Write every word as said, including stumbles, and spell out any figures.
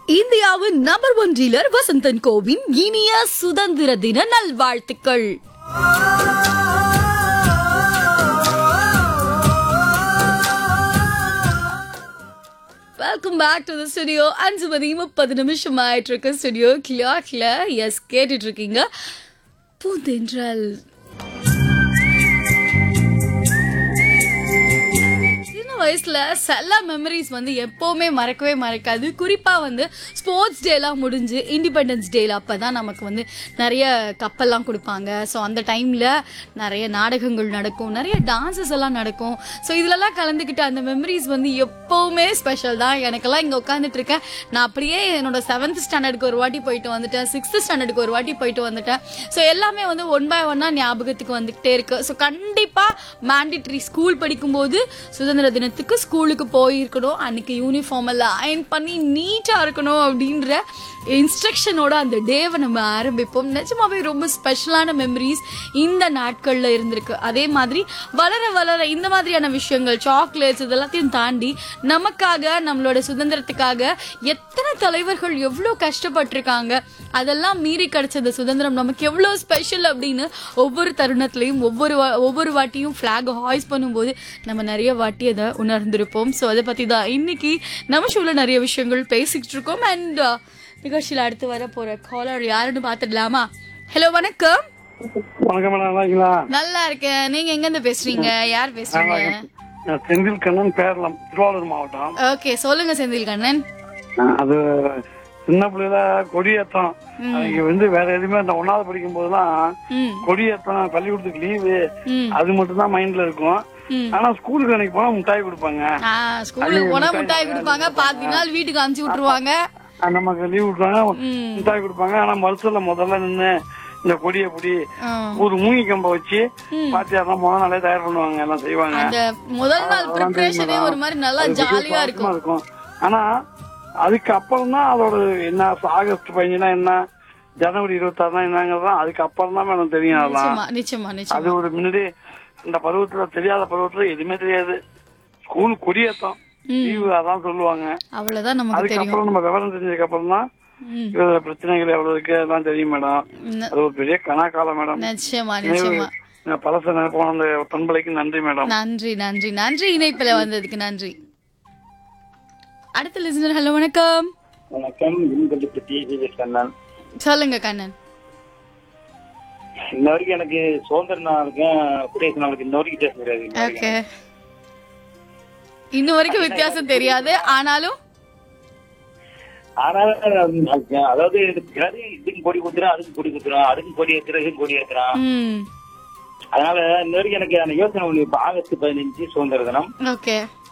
இந்தியாவின் number one dealer Vasanthan CoWIN இனிய சுதந்திர தின நல்வாழ்த்துக்கள். Welcome back to the studio. அஞ்சு மணி முப்பது நிமிஷம் ஆயிட்டு இருக்கு ஸ்டுடியோ கிளாக்ல. எஸ், கேட்டுட்டு இருக்கீங்க பூந்தென்றல். வயசுல சில மெமரிஸ் வந்து எப்பவுமே மறக்கவே மறக்காது. குறிப்பா வந்து ஸ்போர்ட்ஸ் டேலாம் முடிஞ்சு இண்டிபெண்டன்ஸ் டேல அப்பதான் நமக்கு வந்து நிறைய கப்பெல்லாம் கொடுப்பாங்க. ஸோ அந்த டைம்ல நிறைய நாடகங்கள் நடக்கும், நிறைய டான்சஸ் எல்லாம் நடக்கும். ஸோ இதுலலாம் கலந்துக்கிட்ட அந்த மெமரிஸ் வந்து எப்பவுமே ஸ்பெஷல் தான். எனக்கெல்லாம் இங்க உட்காந்துட்டு இருக்கேன். நான் அப்படியே என்னோட செவன்த் ஸ்டாண்டர்டுக்கு ஒரு வாட்டி போயிட்டு வந்துட்டேன், சிக்ஸ்த் ஸ்டாண்டர்டுக்கு ஒரு வாட்டி போயிட்டு வந்துட்டேன். ஸோ எல்லாமே வந்து ஒன் பை ஒன்னா ஞாபகத்துக்கு வந்துகிட்டே இருக்கு. ஸோ கண்டிப்பா மேண்டிட்ரி ஸ்கூல் படிக்கும்போது சுதந்திர தின ஸ்கூலுக்கு போயிருக்கணும். அன்னைக்கு யூனிஃபார்ம் எல்லாம் அயன் பண்ணி நீட்டா இருக்கணும் அப்படின்ற இன்ஸ்ட்ரக்ஷனோட அந்த டேவை நம்ம ஆரம்பிப்போம். நிஜமாவே ரொம்ப ஸ்பெஷலான மெமரிஸ் இந்த நாட்கள்ல இருந்திருக்கு. அதே மாதிரி வளர வளர இந்த மாதிரியான விஷயங்கள், சாக்லேட்ஸ், இதெல்லாத்தையும் தாண்டி நமக்காக, நம்மளோட சுதந்திரத்துக்காக எத்தனை தலைவர்கள் எவ்வளவு கஷ்டப்பட்டிருக்காங்க, அதெல்லாம் மீறி கிடைச்சது சுதந்திரம் நமக்கு எவ்வளவு ஸ்பெஷல் அப்படின்னு ஒவ்வொரு தருணத்திலையும் ஒவ்வொரு ஒவ்வொரு வாட்டியும் பிளாக் ஹாய்ஸ் பண்ணும்போது நம்ம நிறைய வாட்டி அதை உணர்ந்திருப்போம். ஸோ அதை பத்தி தான் இன்னைக்கு நம்ம ஷோல நிறைய விஷயங்கள் பேசிக்கிட்டு இருக்கோம். அண்ட் நிகழ்ச்சியில் அடுத்து வர போற காலர் யாருன்னு பாத்துடலாமா? ஹலோ, வணக்கம். வணக்கம் மேடம், நல்லா இருக்கீங்களா? நல்லா இருக்கேன். நீங்க எங்க இருந்து பேசுறீங்க? யார் பேசுறீங்க? செந்தில் கண்ணன், பேரளம், திருவாரூர் மாவட்டம். ஓகே, சொல்லுங்க செந்தில் கண்ணன். அது சின்ன பிள்ளைல கொடியேற்றம், அதுக்கு வந்து வேற எதுவுமே அந்த ஒன்னாவது படிக்கும் போதுதான் கொடியேற்றம், பள்ளிக்கூடத்துக்கு லீவு, அது மட்டும் தான் மைண்ட்ல இருக்கும். ஆனா ஸ்கூலுக்கு அன்னைக்கு போனா முட்டாய் கொடுப்பாங்க. ஸ்கூலுக்கு போனா முட்டாய் கொடுப்பாங்க, பாதி நாள் வீட்டுக்கு அனுப்பிச்சு விட்டுருவாங்க. நமக்கு லீவ் விட்டுருவாங்க, முட்டாய் கொடுப்பாங்க. ஆனா மருத்துவல முதல்ல நின்று இந்த கொடிய புடி ஒரு மூங்கி கம்ப வச்சு பாத்தியாரெல்லாம் முதல் நாளே தயார் பண்ணுவாங்க, எல்லாம் செய்வாங்க. அந்த முதல் நாள் ப்ரிபரேஷனே ஒரு மாதிரி நல்லா ஜாலியா இருக்கும். ஆனா அதுக்கு அப்புறம் தான் அதோட என்ன, ஆகஸ்ட் பதினஞ்சுனா என்ன, ஜனவரி இருபத்தி ஆறுனா என்னங்கிறதா அதுக்கு அப்புறம் தான் எனக்கு தெரியும். அதெல்லாம் அது ஒரு முன்னாடி அந்த பருவத்துல, தெரியாத பருவத்துல எதுவுமே தெரியாது. ஸ்கூல் கொடியேற்றம், லீவு, அதான் சொல்லுவாங்க. அவ்வளவுதான் நமக்கு தெரியும். அதுக்கப்புறம் நம்ம விவரம் தெரிஞ்சதுக்கு அப்புறம் தான் பிரச்சனைகள் எவ்வளவு இருக்கு எல்லாம் தெரியும் மேடம். அது ஒரு பெரிய கணக்காலம் மேடம். நிச்சயமா நிச்சயமா. பழச நினைப்போம். அந்த பண்பலைக்கு நன்றி மேடம். நன்றி நன்றி நன்றி இணைப்பில வந்ததுக்கு நன்றி. அடுத்த லிசனர். ஹலோ, வணக்கம். வணக்கம். கண்ணன், சொல்லுங்க கண்ணன். இன்ன வரைக்கும் எனக்கு சுதந்திர நாளுக்கும் குடியரசு நாளுக்கு இன்ன வரைக்கும் வித்தியாசம் தெரியாது. ஓகே, இன்ன வரைக்கும் வித்தியாசம் தெரியாது. ஆனாலும் ஆனாலும் அதாவது இதுக்கும் கொடி குத்துறான், அதுக்கும் கொடி குத்துறான், அதுக்கும் கொடி ஏத்துறான், இதுக்கும் கொடி ஏத்துறான். அதனால இன்ன வரைக்கும் எனக்கு அந்த யோசனை ஒண்ணு. இப்ப ஆகஸ்ட் பதினஞ்சு சுதந்திர தினம். ஓகே,